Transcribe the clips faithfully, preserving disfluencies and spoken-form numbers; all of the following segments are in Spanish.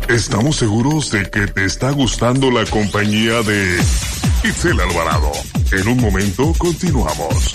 Estamos seguros de que te está gustando la compañía de Itzel Alvarado. En un momento continuamos.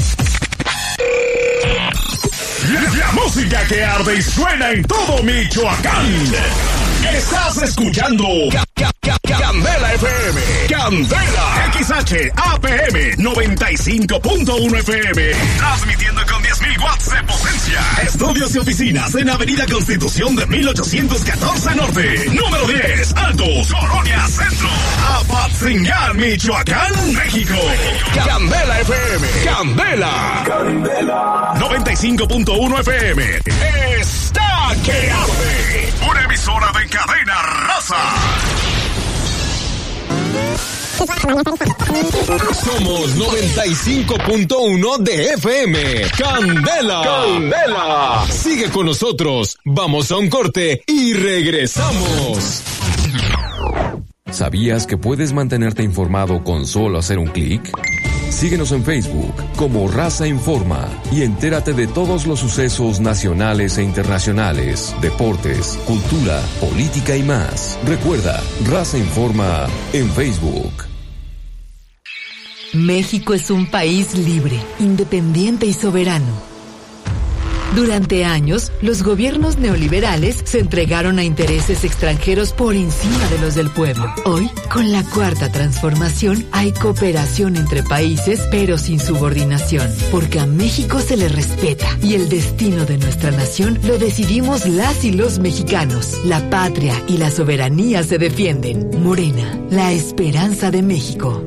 La música que arde y suena en todo Michoacán. Estás escuchando Ca- Ca- Ca- Candela F M. Candela X H A P M noventa y cinco punto uno F M. Transmitiendo con diez mil watts de potencia. Estudios y oficinas en Avenida Constitución de mil ochocientos catorce Norte. Número diez, Altos, Colonia Centro. Apatzingán, Michoacán, México. Candela F M. Candela. Candela. noventa y cinco punto uno F M. Está que arde. Una emisora de cadena raza. Somos noventa y cinco punto uno de F M. Candela. Candela. Sigue con nosotros. Vamos a un corte y regresamos. ¿Sabías que puedes mantenerte informado con solo hacer un clic? Síguenos en Facebook como Raza Informa y entérate de todos los sucesos nacionales e internacionales, deportes, cultura, política y más. Recuerda, Raza Informa en Facebook. México es un país libre, independiente y soberano. Durante años, los gobiernos neoliberales se entregaron a intereses extranjeros por encima de los del pueblo. Hoy, con la cuarta transformación, hay cooperación entre países, pero sin subordinación, porque a México se le respeta y el destino de nuestra nación lo decidimos las y los mexicanos. La patria y la soberanía se defienden. Morena, la esperanza de México.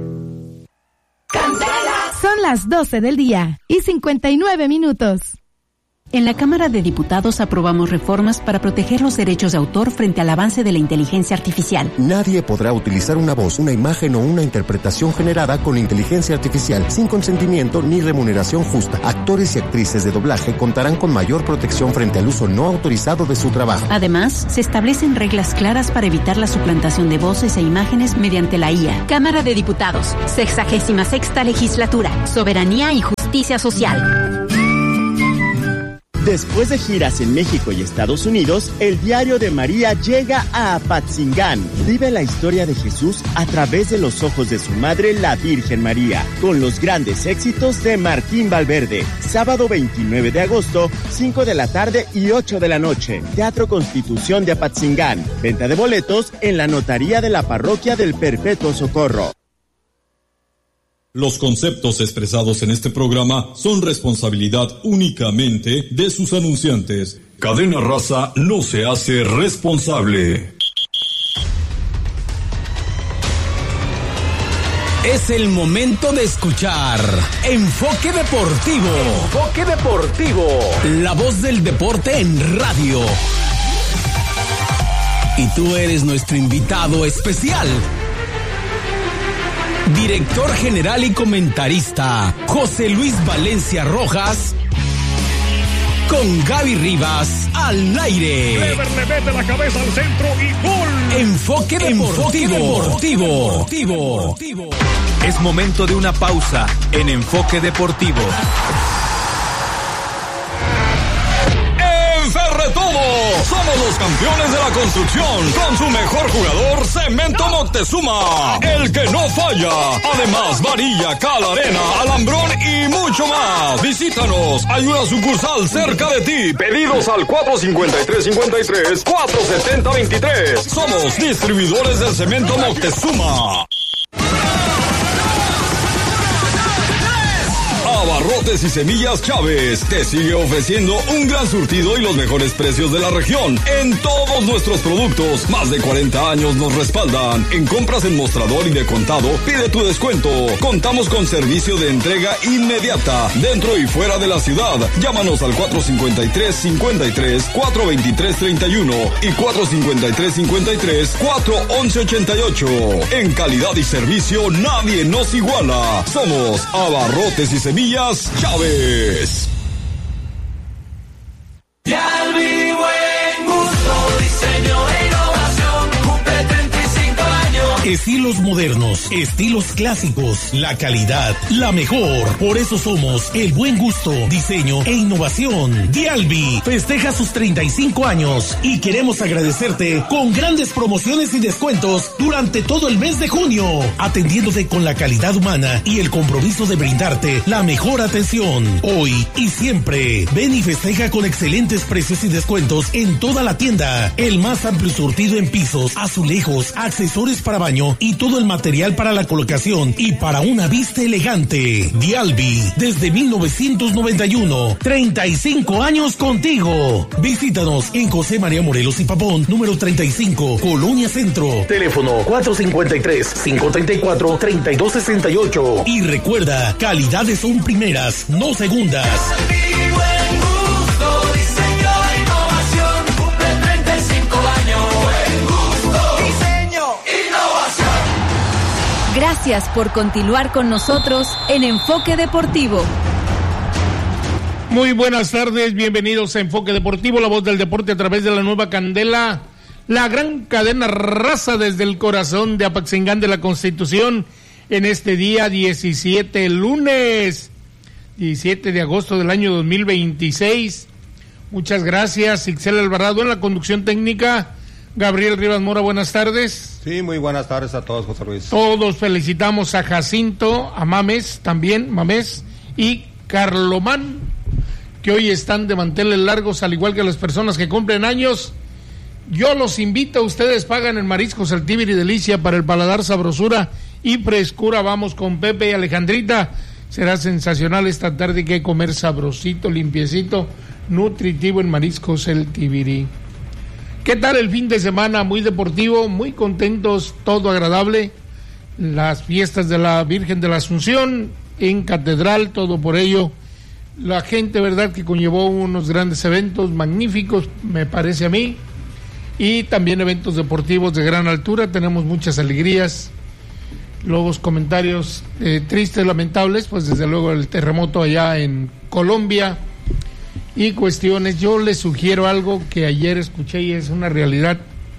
Son las doce del día y cincuenta y nueve minutos. En la Cámara de Diputados aprobamos reformas para proteger los derechos de autor frente al avance de la inteligencia artificial. Nadie podrá utilizar una voz, una imagen o una interpretación generada con inteligencia artificial sin consentimiento ni remuneración justa. Actores y actrices de doblaje contarán con mayor protección frente al uso no autorizado de su trabajo. Además, se establecen reglas claras para evitar la suplantación de voces e imágenes mediante la I A. Cámara de Diputados, sexagésima sexta legislatura, soberanía y justicia social. Después de giras en México y Estados Unidos, el Diario de María llega a Apatzingán. Vive la historia de Jesús a través de los ojos de su madre, la Virgen María, con los grandes éxitos de Martín Valverde. Sábado veintinueve de agosto, cinco de la tarde y ocho de la noche. Teatro Constitución de Apatzingán. Venta de boletos en la notaría de la Parroquia del Perpetuo Socorro. Los conceptos expresados en este programa son responsabilidad únicamente de sus anunciantes. Cadena Raza no se hace responsable. Es el momento de escuchar Enfoque Deportivo. Enfoque Deportivo. La voz del deporte en radio. Y tú eres nuestro invitado especial. Director general y comentarista José Luis Valencia Rojas, con Gaby Rivas al aire. Clever le mete la cabeza al centro y gol. Enfoque Deportivo. Deportivo. Deportivo. Es momento de una pausa en Enfoque Deportivo. Ferretodo, somos los campeones de la construcción, con su mejor jugador, Cemento Moctezuma, el que no falla. Además, varilla, cal, arena, alambrón y mucho más. Visítanos, hay una sucursal cerca de ti. Pedidos al cuatro cinco tres cinco tres, cuatro siete cero dos tres. Somos distribuidores del Cemento Moctezuma. Abarrotes y Semillas Chávez te sigue ofreciendo un gran surtido y los mejores precios de la región en todos nuestros productos. Más de cuarenta años nos respaldan. En compras en mostrador y de contado, pide tu descuento. Contamos con servicio de entrega inmediata dentro y fuera de la ciudad. Llámanos al cuatro cinco tres cinco tres, cuatro dos tres tres uno y cuatro cinco tres cinco tres, cuatro once ochenta y ocho. En calidad y servicio nadie nos iguala. Somos Abarrotes y Semillas Chávez. Y al vivo en gusto, diseño e innovación, cumple treinta y cinco años. Estilos modernos, estilos clásicos, la calidad, la mejor. Por eso somos el buen gusto, diseño e innovación. Dialbi festeja sus treinta y cinco años y queremos agradecerte con grandes promociones y descuentos durante todo el mes de junio, atendiéndote con la calidad humana y el compromiso de brindarte la mejor atención. Hoy y siempre, ven y festeja con excelentes precios y descuentos en toda la tienda. El más amplio surtido en pisos, azulejos, accesorios para baño y todo el material para la colocación y para una vista elegante. Dialbi, desde mil novecientos noventa y uno, treinta y cinco años contigo. Visítanos en José María Morelos y Pavón, número treinta y cinco, Colonia Centro. Teléfono cuatro cinco tres, cinco tres cuatro, tres dos seis ocho. Y recuerda, calidades son primeras, no segundas. Gracias por continuar con nosotros en Enfoque Deportivo. Muy buenas tardes, bienvenidos a Enfoque Deportivo, la voz del deporte a través de la nueva Candela, la gran cadena Raza desde el corazón de Apaxingán de la Constitución, en este día diecisiete, lunes, diecisiete de agosto del año dos mil veintiséis. Muchas gracias, Ixel Alvarado en la conducción técnica. Gabriel Rivas Mora, buenas tardes. Sí, muy buenas tardes a todos, José Luis. Todos felicitamos a Jacinto, a Mames también, Mames, y Carlomán, que hoy están de manteles largos, al igual que las personas que cumplen años. Yo los invito, ustedes pagan en Mariscos El Tíbir y Delicia para el paladar, sabrosura y frescura. Vamos con Pepe y Alejandrita. Será sensacional esta tarde, que comer sabrosito, limpiecito, nutritivo en Mariscos El Tíbiri. ¿Qué tal el fin de semana? Muy deportivo, muy contentos, todo agradable. Las fiestas de la Virgen de la Asunción en Catedral, todo por ello. La gente, verdad, que conllevó unos grandes eventos magníficos, me parece a mí. Y también eventos deportivos de gran altura, tenemos muchas alegrías. Los comentarios eh, tristes, lamentables, pues desde luego el terremoto allá en Colombia. Y cuestiones, yo les sugiero algo que ayer escuché y es una realidad.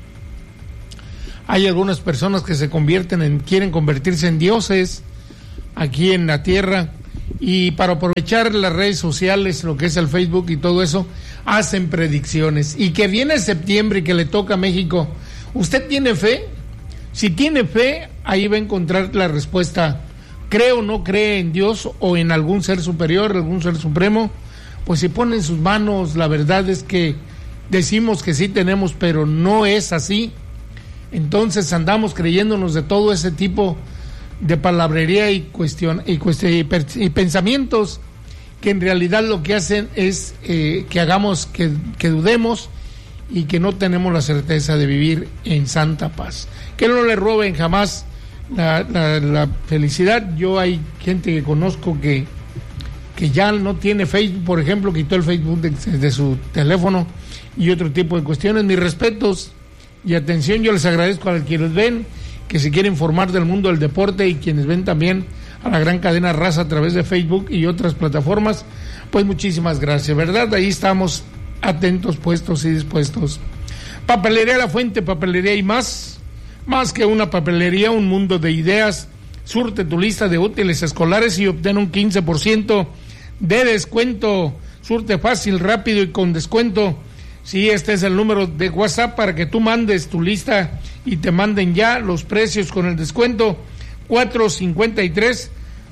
Hay algunas personas que se convierten en, quieren convertirse en dioses aquí en la tierra, y para aprovechar las redes sociales, lo que es el Facebook y todo eso, hacen predicciones. Y que viene septiembre y que le toca a México. ¿Usted tiene fe? Si tiene fe, ahí va a encontrar la respuesta. ¿Cree o no cree en Dios o en algún ser superior, algún ser supremo? Pues si pone en sus manos, la verdad es que decimos que sí tenemos, pero no es así. Entonces andamos creyéndonos de todo ese tipo de palabrería y cuestión y, cuestión, y, per, y pensamientos que en realidad lo que hacen es eh, que hagamos que, que dudemos y que no tenemos la certeza de vivir en santa paz. Que no le roben jamás la, la, la felicidad. Yo hay gente que conozco que que ya no tiene Facebook, por ejemplo, quitó el Facebook de, de su teléfono y otro tipo de cuestiones. Mis respetos y atención, yo les agradezco a quienes ven, que se quieren informar del mundo del deporte, y quienes ven también a la gran cadena Raza a través de Facebook y otras plataformas, pues muchísimas gracias, ¿verdad? Ahí estamos atentos, puestos y dispuestos. Papelería La Fuente, papelería y más, más que una papelería, un mundo de ideas. Surte tu lista de útiles escolares y obtén un quince por ciento de descuento. Surte fácil, rápido y con descuento. Sí, este es el número de WhatsApp para que tú mandes tu lista y te manden ya los precios con el descuento. cuatro cinco tres,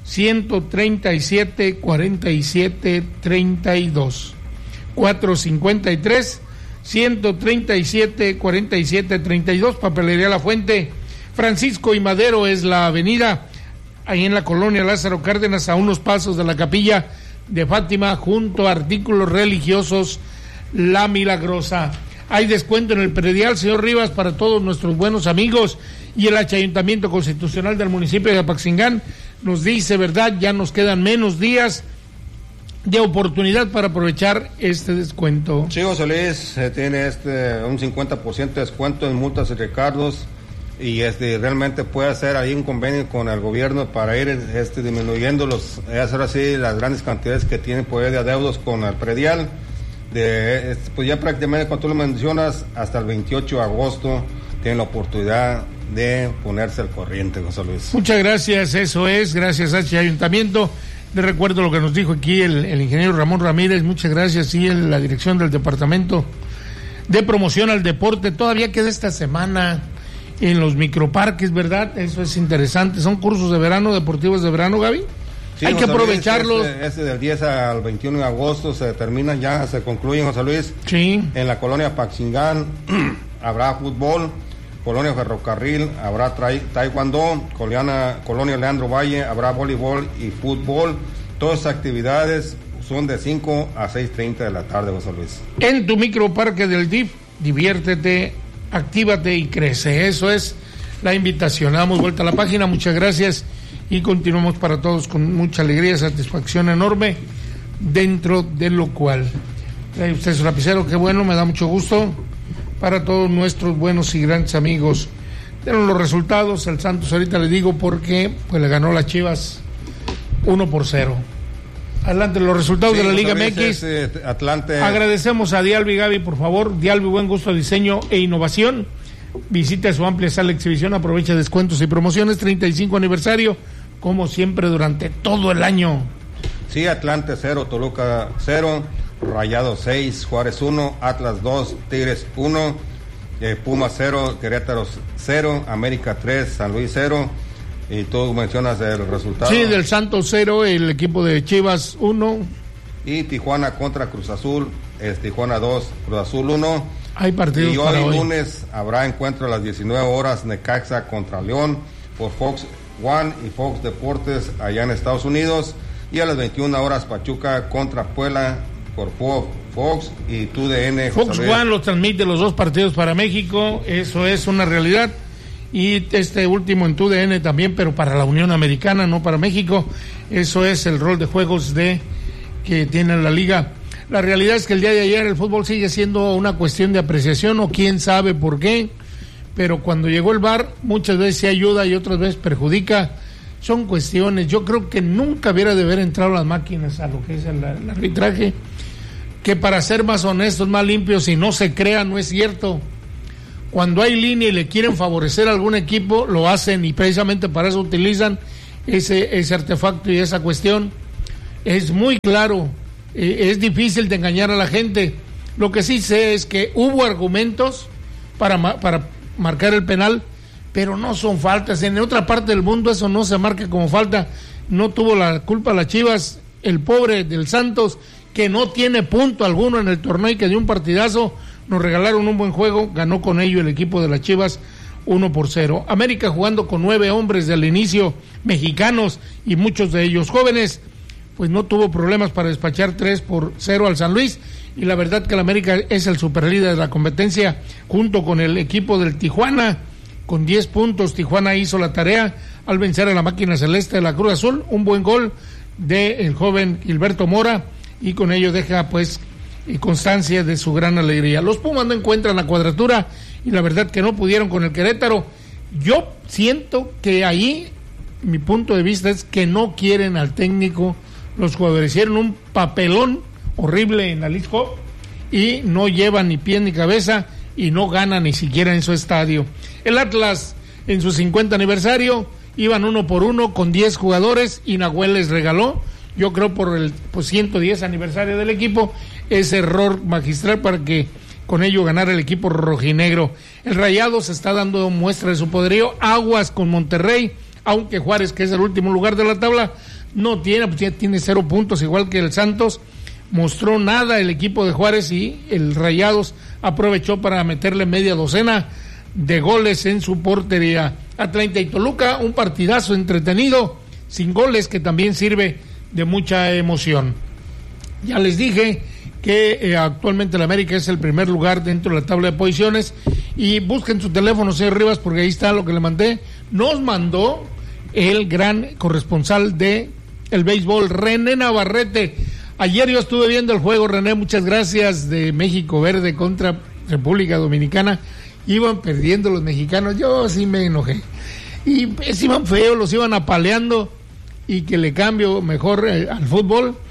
uno tres siete, cuatro siete tres dos. cuatro cinco tres, uno tres siete, cuatro siete tres dos. Papelería La Fuente. Francisco y Madero es la avenida, ahí en la colonia Lázaro Cárdenas, a unos pasos de la capilla de Fátima, junto a artículos religiosos La Milagrosa. Hay descuento en el predial, señor Rivas, para todos nuestros buenos amigos, y el Ayuntamiento Constitucional del municipio de Apaxingán nos dice, verdad, ya nos quedan menos días de oportunidad para aprovechar este descuento. Sí, José Luis, eh, tiene este un cincuenta por ciento de descuento en multas y recargos, y este realmente puede hacer ahí un convenio con el gobierno para ir este disminuyendo los, hacer así las grandes cantidades que tienen poder de adeudos con el predial. De, pues ya prácticamente, cuando tú lo mencionas, hasta el veintiocho de agosto tienen la oportunidad de ponerse al corriente, José Luis. Muchas gracias, eso es, gracias H Ayuntamiento. Le recuerdo lo que nos dijo aquí el, el ingeniero Ramón Ramírez, muchas gracias, y en la dirección del Departamento de Promoción al Deporte. Todavía queda esta semana en los microparques, ¿verdad? Eso es interesante, son cursos de verano, deportivos de verano, Gaby. Sí, hay José que aprovecharlos. Luis, este, este del diez al veintiuno de agosto se terminan ya, se concluyen, José Luis. Sí. En la colonia Paxingán habrá fútbol, colonia Ferrocarril habrá trai, taekwondo, colonia, colonia Leandro Valle habrá voleibol y fútbol. Todas estas actividades son de cinco a seis treinta de la tarde, José Luis. En tu microparque del D I F, diviértete, actívate y crece. Eso es la invitación. Damos vuelta a la página, muchas gracias. Y continuamos para todos con mucha alegría, satisfacción enorme, dentro de lo cual trae usted su lapicero, qué bueno, me da mucho gusto para todos nuestros buenos y grandes amigos. Dieron los resultados, el Santos ahorita le digo porque pues le ganó las Chivas uno por cero. Adelante los resultados sí, de la Liga M X. Ese, Atlante. Agradecemos a Dialbi, Gaby, por favor. Dialbi, buen gusto, diseño e innovación. Visite su amplia sala de exhibición, aprovecha descuentos y promociones, treinta y cinco aniversario, como siempre durante todo el año. Sí, Atlante cero, Toluca cero, Rayados seis, Juárez uno, Atlas dos, Tigres uno, eh, Pumas cero, Querétaro cero, América tres, San Luis cero, y tú mencionas el resultado. Sí, del Santos cero, el equipo de Chivas uno. Y Tijuana contra Cruz Azul, es Tijuana dos, Cruz Azul uno. Hay partidos y hoy, para hoy. lunes habrá encuentro a las diecinueve horas, Necaxa contra León por Fox One y Fox Deportes allá en Estados Unidos, y a las veintiuna horas Pachuca contra Puebla por Fox y T U D N. Fox One los transmite los dos partidos para México, eso es una realidad, y este último en T U D N también, pero para la Unión Americana, no para México. Eso es el rol de juegos de que tiene la liga. La realidad es que el día de ayer el fútbol sigue siendo una cuestión de apreciación, o quién sabe por qué, pero cuando llegó el V A R muchas veces se ayuda y otras veces perjudica. Son cuestiones, yo creo que nunca hubiera de haber entrado las máquinas a lo que es el, el arbitraje, que para ser más honestos, más limpios, y no se crea, no es cierto. Cuando hay línea y le quieren favorecer a algún equipo, lo hacen, y precisamente para eso utilizan ese, ese artefacto y esa cuestión. Es muy claro. Es difícil de engañar a la gente. Lo que sí sé es que hubo argumentos para, para marcar el penal, pero no son faltas. En otra parte del mundo eso no se marca como falta. No tuvo la culpa las Chivas, el pobre del Santos, que no tiene punto alguno en el torneo y que dio un partidazo. Nos regalaron un buen juego, ganó con ello el equipo de las Chivas uno por cero. América jugando con nueve hombres del inicio, mexicanos y muchos de ellos jóvenes, pues no tuvo problemas para despachar tres por cero al San Luis, y la verdad que el América es el superlíder de la competencia junto con el equipo del Tijuana con diez puntos. Tijuana hizo la tarea al vencer a la máquina celeste de la Cruz Azul, un buen gol del joven Gilberto Mora, y con ello deja pues constancia de su gran alegría. Los Pumas no encuentran la cuadratura y la verdad que no pudieron con el Querétaro. Yo siento que ahí mi punto de vista es que no quieren al técnico. Los jugadores hicieron un papelón horrible en la Leagues Cup y no llevan ni pie ni cabeza y no ganan ni siquiera en su estadio. El Atlas en su cincuenta aniversario iban uno por uno con diez jugadores y Nahuel les regaló, yo creo por el pues, ciento diez aniversario del equipo, ese error magistral para que con ello ganara el equipo rojinegro. El Rayado se está dando muestra de su poderío, aguas con Monterrey, aunque Juárez, que es el último lugar de la tabla, no tiene, pues ya tiene cero puntos, igual que el Santos. Mostró nada el equipo de Juárez y el Rayados aprovechó para meterle media docena de goles en su portería. Atlanta y Toluca, un partidazo entretenido, sin goles, que también sirve de mucha emoción. Ya les dije que eh, actualmente el América es el primer lugar dentro de la tabla de posiciones, y busquen su teléfono, señor Rivas, porque ahí está lo que le mandé. Nos mandó el gran corresponsal de el béisbol, René Navarrete. Ayer yo estuve viendo el juego, René, muchas gracias, de México Verde contra República Dominicana. Iban perdiendo los mexicanos, yo sí me enojé. Y pues iban feos, los iban apaleando, y que le cambio mejor eh, al fútbol.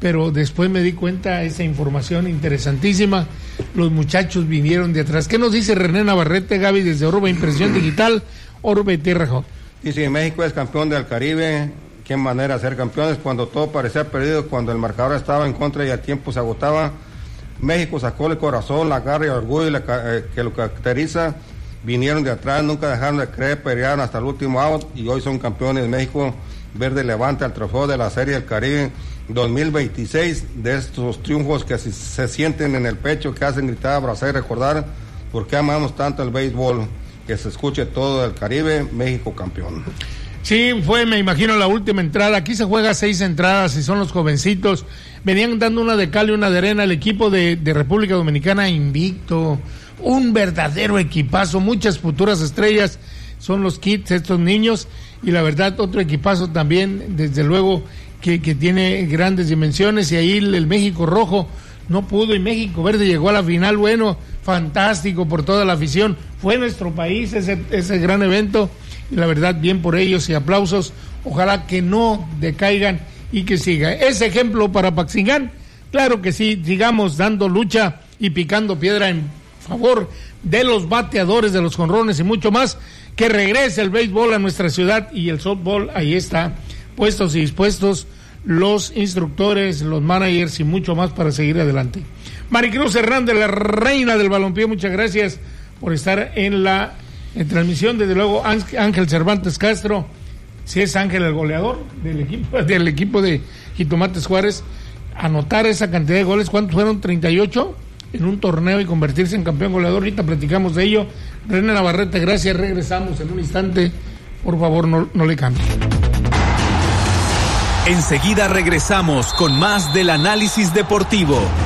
pero después me di cuenta esa información interesantísima. Los muchachos vinieron de atrás. ¿Qué nos dice René Navarrete, Gaby, desde Orbe Impresión Digital, Orbe Tierra Joven? Dice, México es campeón del Caribe. Qué manera de ser campeones cuando todo parecía perdido, cuando el marcador estaba en contra y el tiempo se agotaba. México sacó el corazón, la garra y el orgullo la, eh, que lo caracteriza. Vinieron de atrás, nunca dejaron de creer, pelearon hasta el último out y hoy son campeones. México Verde levanta el trofeo de la Serie del Caribe dos mil veintiséis, de estos triunfos que se, se sienten en el pecho, que hacen gritar, abrazar y recordar por qué amamos tanto el béisbol, que se escuche todo el Caribe, México campeón. Sí, fue, me imagino, la última entrada. Aquí se juega seis entradas y son los jovencitos. Venían dando una de cal y una de arena. El equipo de, de República Dominicana invicto, un verdadero equipazo, muchas futuras estrellas. Son los kids, estos niños, y la verdad, otro equipazo también, desde luego, que, que tiene grandes dimensiones. Y ahí el, el México Rojo no pudo, y México Verde llegó a la final. Bueno, fantástico por toda la afición. Fue nuestro país ese, ese gran evento. Y la verdad, bien por ellos y aplausos. Ojalá que no decaigan y que siga. Ese ejemplo para Paxingán, claro que sí, sigamos dando lucha y picando piedra en favor de los bateadores, de los jonrones y mucho más. Que regrese el béisbol a nuestra ciudad y el softball, ahí está, puestos y dispuestos los instructores, los managers y mucho más para seguir adelante. Maricruz Hernández, la reina del balompié, muchas gracias por estar en la en transmisión. Desde luego Ángel Cervantes Castro, si es Ángel el goleador del equipo del equipo de Jitomates Juárez, anotar esa cantidad de goles. ¿Cuántos fueron? treinta y ocho en un torneo y convertirse en campeón goleador. Ahorita platicamos de ello. René Navarrete, gracias, regresamos en un instante, por favor no, no le cambie. Enseguida regresamos con más del análisis deportivo.